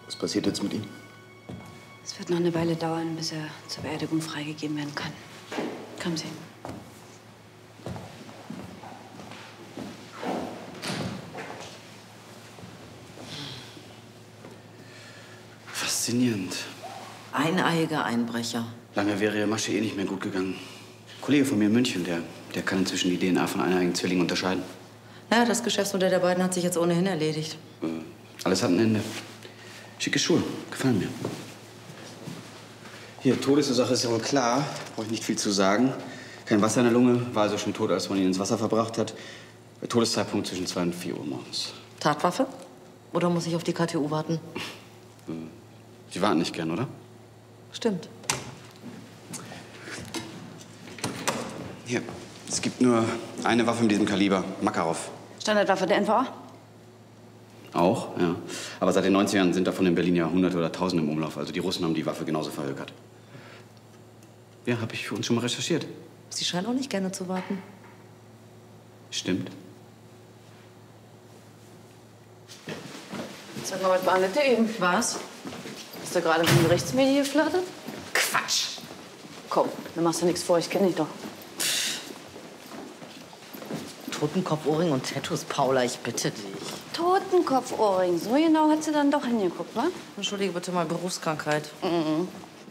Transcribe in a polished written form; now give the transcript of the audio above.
Was passiert jetzt mit ihm? Es wird noch eine Weile dauern, bis er zur Beerdigung freigegeben werden kann. Kommen Sie. Faszinierend. Eineiiger Einbrecher. Lange wäre Ihre Masche eh nicht mehr gut gegangen. Ein Kollege von mir in München, der kann inzwischen die DNA von eineiigen Zwillingen unterscheiden. Naja, das Geschäftsmodell der beiden hat sich jetzt ohnehin erledigt. Alles hat ein Ende. Schicke Schuhe, gefallen mir. Hier, Todesursache ist ja wohl klar. Brauche ich nicht viel zu sagen. Kein Wasser in der Lunge, war also schon tot, als man ihn ins Wasser verbracht hat. Todeszeitpunkt zwischen 2 und 4 Uhr morgens. Tatwaffe? Oder muss ich auf die KTU warten? Sie warten nicht gern, oder? Stimmt. Hier, es gibt nur eine Waffe mit diesem Kaliber, Makarov. Standardwaffe der NVA? Auch, ja. Aber seit den 90ern sind davon in Berlin ja Hunderte oder Tausende im Umlauf. Also die Russen haben die Waffe genauso verhökert. Ja, habe ich für uns schon mal recherchiert. Sie scheinen auch nicht gerne zu warten. Stimmt. Sag mal, was war denn das eben? Was? Hast du gerade mit dem Gerichtsmedien geflirtet? Quatsch! Komm, du machst dir nichts vor, ich kenne dich doch. Totenkopfohrring und Tattoos, Paula, ich bitte dich. Totenkopfohrring, so genau hat sie dann doch hingeguckt, wa? Entschuldige bitte mal Berufskrankheit.